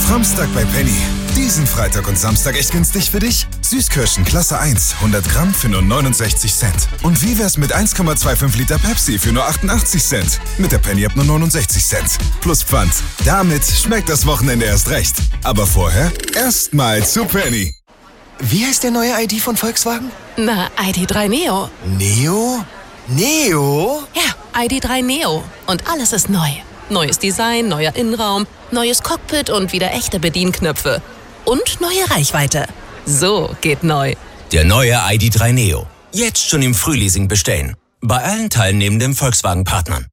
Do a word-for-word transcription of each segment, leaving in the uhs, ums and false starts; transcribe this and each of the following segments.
Samstag bei Penny. Diesen Freitag und Samstag echt günstig für dich? Süßkirschen Klasse eins, hundert Gramm für nur neunundsechzig Cent. Und wie wär's mit eins Komma fünfundzwanzig Liter Pepsi für nur achtundachtzig Cent? Mit der Penny ab nur neunundsechzig Cent. Plus Pfand. Damit schmeckt das Wochenende erst recht. Aber vorher erstmal zu Penny. Wie heißt der neue I D von Volkswagen? Na, I D drei Neo. Neo? Neo? Ja, I D drei Neo. Und alles ist neu. Neues Design, neuer Innenraum, neues Cockpit und wieder echte Bedienknöpfe. Und neue Reichweite. So geht neu. Der neue I D drei Neo. Jetzt schon im Frühleasing bestellen. Bei allen teilnehmenden Volkswagen-Partnern.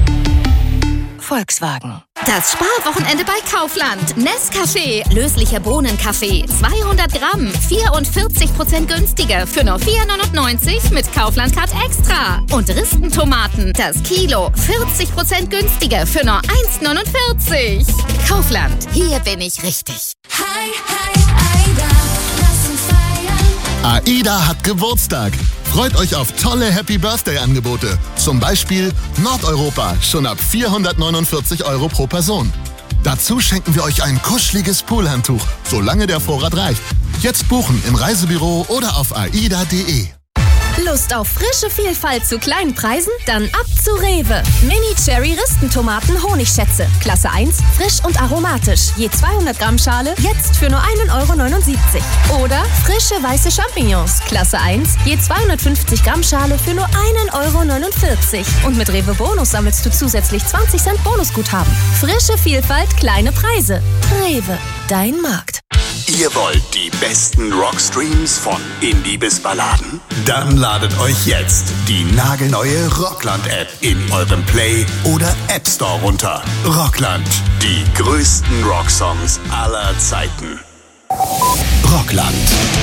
Volkswagen. Das Sparwochenende bei Kaufland. Nescafé, löslicher Bohnenkaffee, zweihundert Gramm, vierundvierzig Prozent günstiger für nur vier neunundneunzig mit Kaufland-Card Extra. Und Ristentomaten, das Kilo, vierzig Prozent günstiger für nur eins neunundvierzig. Kaufland, hier bin ich richtig. Hi, hi, Aida, lass uns feiern. AIDA hat Geburtstag. Freut euch auf tolle Happy-Birthday-Angebote. Zum Beispiel Nordeuropa, schon ab vierhundertneunundvierzig Euro pro Person. Dazu schenken wir euch ein kuscheliges Poolhandtuch, solange der Vorrat reicht. Jetzt buchen im Reisebüro oder auf aida punkt de. Lust auf frische Vielfalt zu kleinen Preisen? Dann ab zu Rewe. Mini-Cherry-Ristentomaten Honigschätze. Klasse eins, frisch und aromatisch. Je zweihundert Gramm Schale, jetzt für nur einen Euro neunundsiebzig. Oder frische weiße Champignons. Klasse eins, je zweihundertfünfzig Gramm Schale für nur einen Euro neunundvierzig. Und mit Rewe Bonus sammelst du zusätzlich zwanzig Cent Bonusguthaben. Frische Vielfalt, kleine Preise. Rewe, dein Markt. Ihr wollt die besten Rockstreams von Indie bis Balladen? Dann ladet euch jetzt die nagelneue Rockland-App in eurem Play- oder App Store runter. Rockland, die größten Rocksongs aller Zeiten. Rockland.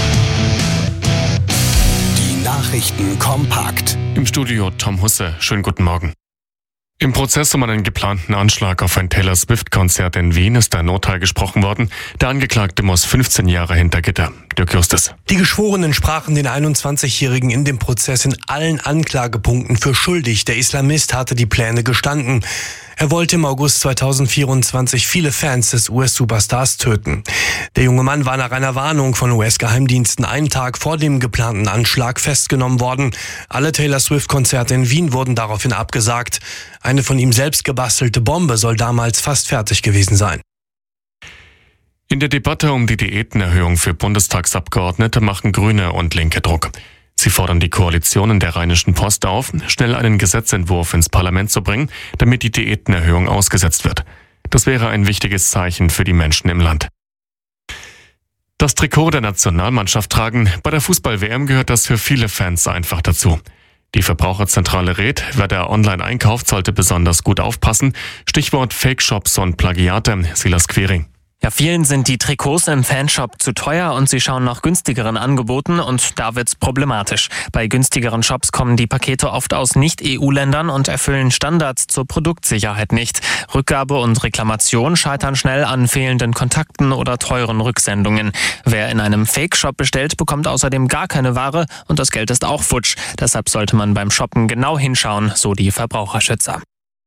Die Nachrichten kompakt. Im Studio Tom Husse. Schönen guten Morgen. Im Prozess um einen geplanten Anschlag auf ein Taylor Swift-Konzert in Wien ist ein Urteil gesprochen worden. Der Angeklagte muss fünfzehn Jahre hinter Gitter. Dirk Justus. Die Geschworenen sprachen den einundzwanzigjährigen in dem Prozess in allen Anklagepunkten für schuldig. Der Islamist hatte die Pläne gestanden. Er wollte im August zweitausendvierundzwanzig viele Fans des U S-Superstars töten. Der junge Mann war nach einer Warnung von U S-Geheimdiensten einen Tag vor dem geplanten Anschlag festgenommen worden. Alle Taylor Swift-Konzerte in Wien wurden daraufhin abgesagt. Eine von ihm selbst gebastelte Bombe soll damals fast fertig gewesen sein. In der Debatte um die Diätenerhöhung für Bundestagsabgeordnete machen Grüne und Linke Druck. Sie fordern die Koalitionen der Rheinischen Post auf, schnell einen Gesetzentwurf ins Parlament zu bringen, damit die Diätenerhöhung ausgesetzt wird. Das wäre ein wichtiges Zeichen für die Menschen im Land. Das Trikot der Nationalmannschaft tragen, bei der Fußball-W M gehört das für viele Fans einfach dazu. Die Verbraucherzentrale rät, wer da online einkauft, sollte besonders gut aufpassen. Stichwort Fake-Shops und Plagiate. Silas Quering. Ja, vielen sind die Trikots im Fanshop zu teuer und sie schauen nach günstigeren Angeboten und da wird's problematisch. Bei günstigeren Shops kommen die Pakete oft aus Nicht-E U-Ländern und erfüllen Standards zur Produktsicherheit nicht. Rückgabe und Reklamation scheitern schnell an fehlenden Kontakten oder teuren Rücksendungen. Wer in einem Fake-Shop bestellt, bekommt außerdem gar keine Ware und das Geld ist auch futsch. Deshalb sollte man beim Shoppen genau hinschauen, so die Verbraucherschützer.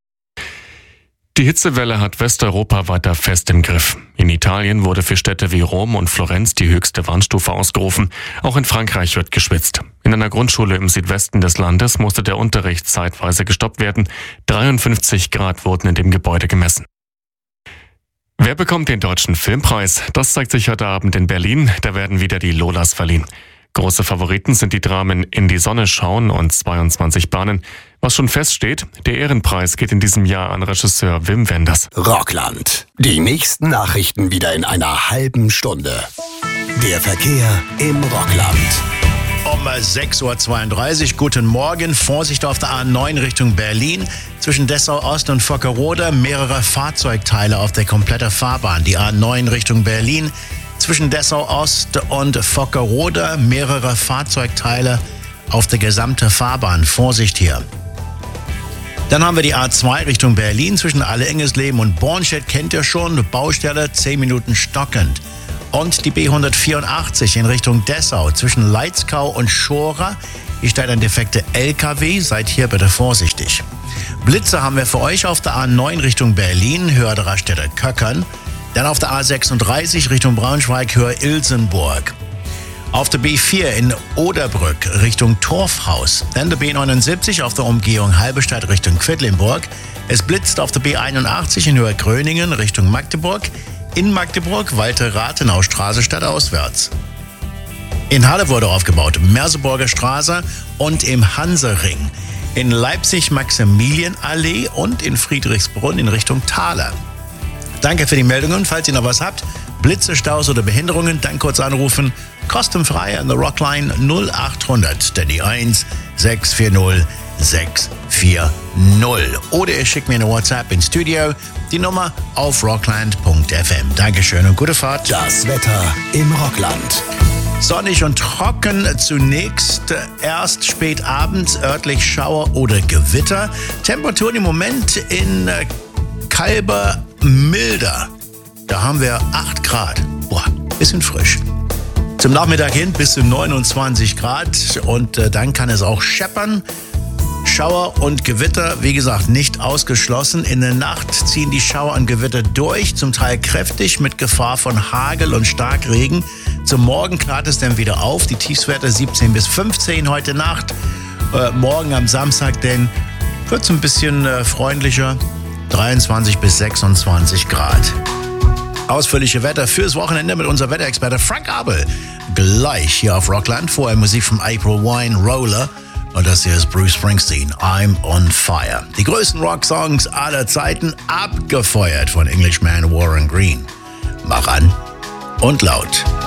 Die Hitzewelle hat Westeuropa weiter fest im Griff. In Italien wurde für Städte wie Rom und Florenz die höchste Warnstufe ausgerufen. Auch in Frankreich wird geschwitzt. In einer Grundschule im Südwesten des Landes musste der Unterricht zeitweise gestoppt werden. dreiundfünfzig Grad wurden in dem Gebäude gemessen. Wer bekommt den Deutschen Filmpreis? Das zeigt sich heute Abend in Berlin. Da werden wieder die Lolas verliehen. Große Favoriten sind die Dramen In die Sonne schauen und zweiundzwanzig Bahnen. Was schon feststeht, der Ehrenpreis geht in diesem Jahr an Regisseur Wim Wenders. Rockland. Die nächsten Nachrichten wieder in einer halben Stunde. Der Verkehr im Rockland. Um sechs Uhr zweiunddreißig, guten Morgen. Vorsicht auf der A neun Richtung Berlin. Zwischen Dessau Ost und Vockerode mehrere Fahrzeugteile auf der kompletten Fahrbahn. Die A neun Richtung Berlin. Zwischen Dessau Ost und Vockerode mehrere Fahrzeugteile auf der gesamten Fahrbahn. Vorsicht hier. Dann haben wir die A zwei Richtung Berlin zwischen Alle-Engesleben und Bornstedt, kennt ihr schon, Baustelle zehn Minuten stockend. Und die B hundertvierundachtzig in Richtung Dessau zwischen Leitzkau und Schora. Hier steht ein defekter L K W, seid hier bitte vorsichtig. Blitze haben wir für euch auf der A neun Richtung Berlin, höhere Raststätte Köckern. Dann auf der A sechsunddreißig Richtung Braunschweig, Höhe Ilsenburg. Auf der B vier in Oderbrück Richtung Torfhaus. Dann der B neunundsiebzig auf der Umgehung Halberstadt Richtung Quedlinburg. Es blitzt auf der B einundachtzig in Höhe Gröningen Richtung Magdeburg. In Magdeburg Walter-Rathenau-Straße stadtauswärts. In Halle wurde aufgebaut Merseburger Straße und im Hansering. In Leipzig Maximilianallee und in Friedrichsbrunn in Richtung Thaler. Danke für die Meldungen. Falls ihr noch was habt, Blitze, Staus oder Behinderungen, dann kurz anrufen. Kostenfrei an der Rockline null achthundert, dann die eins sechs vier null sechs vier null. Oder ihr schickt mir eine WhatsApp ins Studio. Die Nummer auf rockland punkt f m. Dankeschön und gute Fahrt. Das Wetter im Rockland. Sonnig und trocken zunächst, erst spät abends örtlich Schauer oder Gewitter. Temperaturen im Moment in Kalber milder. Da haben wir acht Grad. Boah, bisschen frisch. Zum Nachmittag hin bis zu neunundzwanzig Grad und äh, dann kann es auch scheppern. Schauer und Gewitter, wie gesagt, nicht ausgeschlossen. In der Nacht ziehen die Schauer und Gewitter durch, zum Teil kräftig mit Gefahr von Hagel und Starkregen. Zum Morgen klart es dann wieder auf. Die Tiefstwerte siebzehn bis fünfzehn heute Nacht. Äh, morgen am Samstag dann wird es ein bisschen äh, freundlicher. dreiundzwanzig bis sechsundzwanzig Grad. Ausführliche Wetter fürs Wochenende mit unserem Wetterexperte Frank Abel. Gleich hier auf Rockland. Vorher Musik von April Wine, Roller. Und das hier ist Bruce Springsteen, I'm on Fire. Die größten Rocksongs aller Zeiten, abgefeuert von Englishman Warren Green. Mach an und laut.